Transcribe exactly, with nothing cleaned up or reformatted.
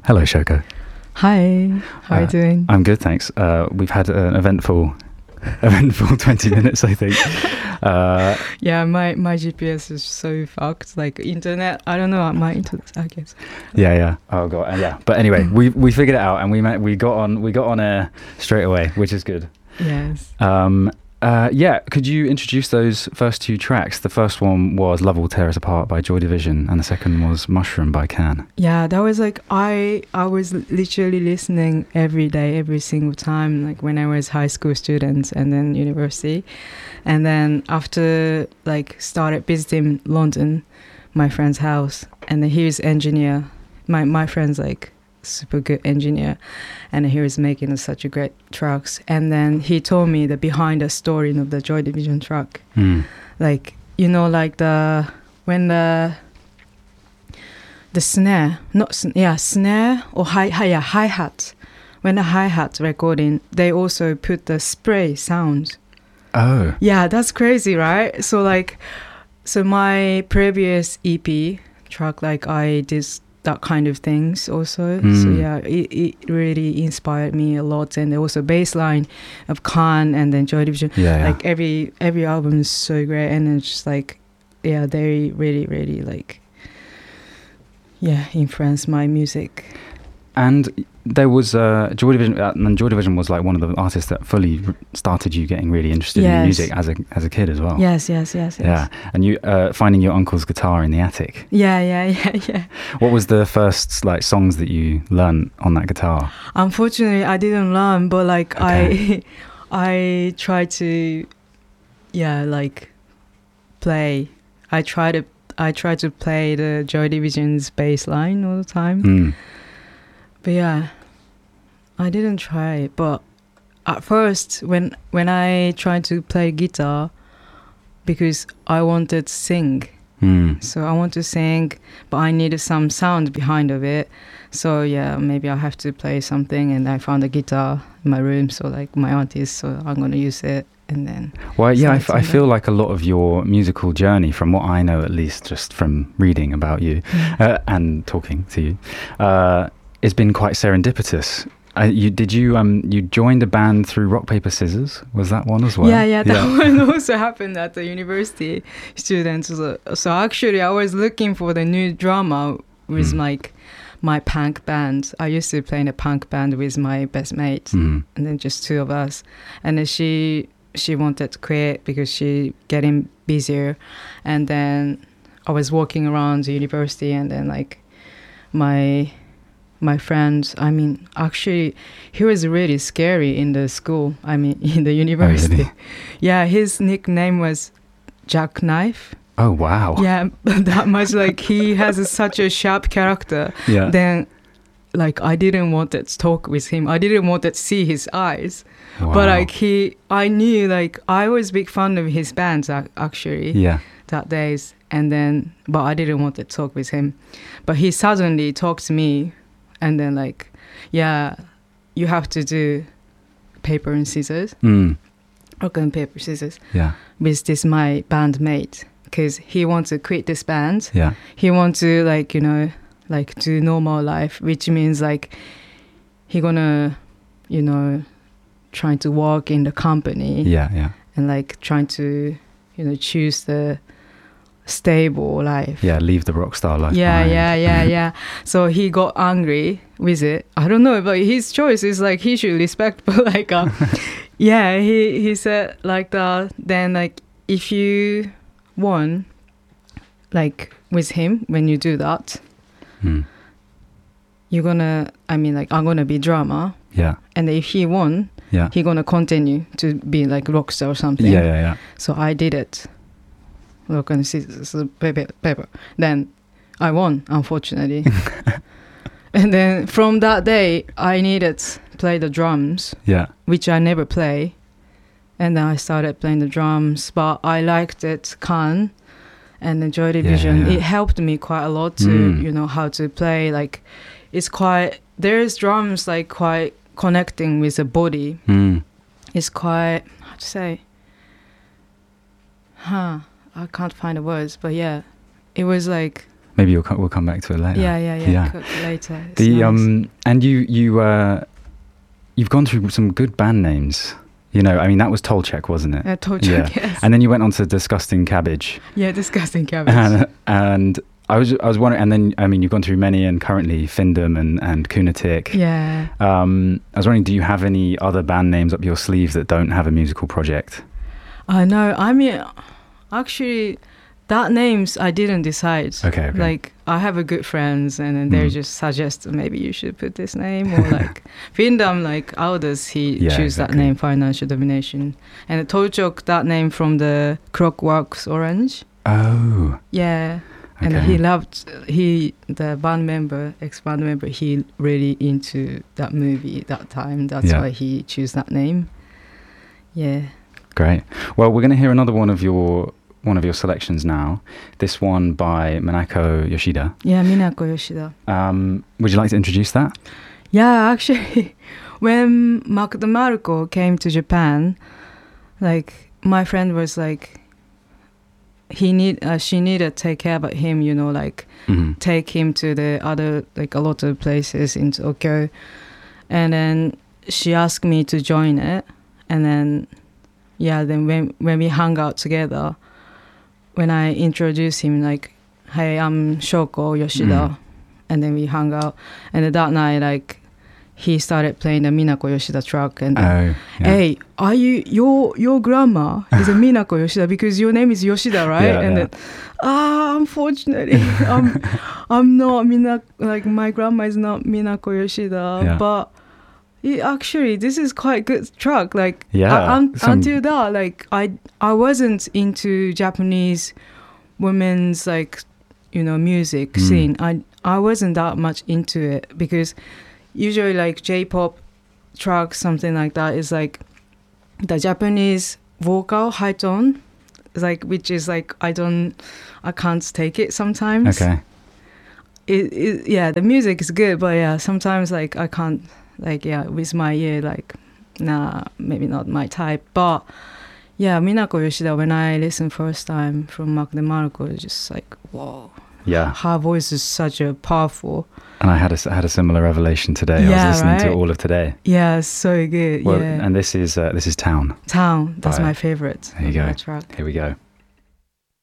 Hello, Shoko. Hi, how are you Uh, doing? I'm good, thanks. Uh, we've had an eventful, eventful twenty minutes, I think. Uh, Yeah, my, my G P S is so fucked. Like internet, I don't know, my internet, I guess. yeah, yeah. Oh god, uh, yeah. But anyway, we we figured it out, and we met, we got on we got on air straight away, which is good. Yes. Um, uh, yeah. Could you introduce those first two tracks? The first one was "Love Will Tear Us Apart" by Joy Division, and the second was "Mushroom" by Can. Yeah, that was like, I I was literally listening every day, every single time, like when I was high school student and then university. And then after like started visiting London, my friend's house, and then he was engineer. My, my friend's like super good engineer, and he was making such a great tracks. And then he told me the behind the story of the Joy Division track. Mm. Like, you know, like the when the the snare, not sn- yeah, snare or hi hi yeah, hi hat. When the hi hat recording, they also put the spray sound. Oh. Yeah, that's crazy, right? So like, so my previous E P track, like I did that kind of things also. Mm. So yeah, it, it really inspired me a lot. And also bass line of Can and then Joy Division. Yeah, yeah. Like every every album is so great, and it's just like, yeah, they really really like, yeah, influenced my music. And there was uh, Joy Division, uh, and Joy Division was like one of the artists that fully r- started you getting really interested Yes. in music as a as a kid as well. Yes, yes, yes, yes. Yeah, and you uh, finding your uncle's guitar in the attic. Yeah, yeah, yeah, yeah. What was the first like songs that you learned on that guitar? Unfortunately, I didn't learn, but like Okay. I, I tried to, yeah, like play. I try to, I try to play the Joy Division's bass line all the time. Mm. But yeah, I didn't try it. But at first, when when I tried to play guitar, because I wanted to sing. Mm. So I want to sing, but I needed some sound behind of it. So yeah, maybe I have to play something, and I found a guitar in my room. So like my aunties, so I'm gonna use it, and then. Well, yeah, I, f- I started feel like a lot of your musical journey, from what I know at least, just from reading about you uh, and talking to you, uh, it's been quite serendipitous. Uh, you did you um you joined a band through Rock Paper Scissors? Was that one as well? Yeah, yeah, that one also happened at the university students. So, so actually, I was looking for the new drama with Mm. like my punk band. I used to play in a punk band with my best mate, Mm. and then just two of us. And then she she wanted to quit because she getting busier. And then I was walking around the university, and then like my my friend, I mean, actually, he was really scary in the school. I mean, in the university. really? Yeah, his nickname was Jackknife. Oh wow. Yeah, that much. Like he has a, such a sharp character. Yeah. Then, like I didn't want to talk with him. I didn't want to see his eyes. Wow. But like he, I knew like I was big fan of his bands ac- actually Yeah. that days. And then, but I didn't want to talk with him. But he suddenly talked to me. And then like, yeah, you have to do paper and scissors, Mm. rock and paper scissors, Yeah. with this my bandmate, because he wants to quit this band. Yeah. He wants to like, you know, like do normal life, which means like he gonna, you know, trying to work in the company. Yeah. Yeah. And like trying to, you know, choose the stable life. Yeah. Leave the rock star life. Yeah, behind. yeah, yeah, yeah. So he got angry with it. I don't know, but his choice is like he should respect. But like, uh, yeah, he he said like that. Then like if you won, like with him when you do that, Mm. you're gonna. I mean, like I'm gonna be drama. Yeah. And if he won, Yeah. he gonna continue to be like rock star or something. Yeah. Yeah. Yeah. So I did it. Look and see, paper, paper. Then I won, unfortunately. And then from that day, I needed to play the drums, Yeah. which I never play. And then I started playing the drums, but I liked it, Can and the Joy Division. Yeah, yeah. It helped me quite a lot to, Mm. you know, how to play. Like, it's quite, there's drums like quite connecting with the body. Mm. It's quite, how to say, huh. I can't find the words, but yeah, it was like Maybe we'll, co- we'll come back to it later. Yeah, yeah, yeah. Yeah. Cook later. It's The nice. um, and you you uh, you've gone through some good band names. You know, I mean, that was Tolchek, wasn't it? Uh, Tolchek, Yeah. yes. And then you went on to Disgusting Cabbage. Yeah, disgusting cabbage. And, and I was I was wondering, and then I mean, you've gone through many, and currently Findom and and Kunatik. Yeah. Um, I was wondering, do you have any other band names up your sleeve that don't have a musical project? I know. I mean, actually, that names I didn't decide. Okay, okay. Like I have a good friends, and then they Mm. just suggest maybe you should put this name, or like Findam, like how does he Yeah, choose exactly. that name? Financial Domination, and Tolchok, that name from the Clockworks Orange. Oh, Yeah. And okay. he loved he the band member ex band member he really into that movie that time. That's Yeah. why he chose that name. Yeah. Great. Well, we're going to hear another one of your one of your selections now. This one by Minako Yoshida. Yeah, Minako Yoshida. Um, would you like to introduce that? Yeah, actually, when Mark DeMarco came to Japan, like my friend was like, he need uh, she needed to take care about him, you know, like Mm-hmm. take him to the other like a lot of places in Tokyo, and then she asked me to join it, and then yeah, then when when we hung out together, when I introduced him like, hey, I'm Shoko Yoshida, Mm. and then we hung out, and then that night like he started playing the Minako Yoshida track, and then, Oh, yeah. hey, are you your your grandma is a Minako Yoshida because your name is Yoshida, right? Yeah, and yeah. then ah, unfortunately, I'm I'm not Minako, like my grandma is not Minako Yoshida, Yeah. but it, actually this is quite good track. Like Yeah, I- un- some- until that, like I I wasn't into Japanese women's like you know music Mm. scene. I I wasn't that much into it because usually like J-pop tracks, something like that, is like the Japanese vocal high tone, is like which is like I don't, I can't take it sometimes. Okay. It, it yeah, the music is good, but yeah, sometimes like I can't like yeah with my ear like nah, maybe not my type. But yeah, Minako Yoshida, when I listened first time from Mark DeMarco, it's just like whoa, Yeah. her voice is such a powerful. And I had a, s- had a similar revelation today. I Yeah, was listening to right? all of today. Yeah, so good. Well, yeah. and this is uh, this is Town. Town, that's Right. my favorite. There you go. Track. Here we go.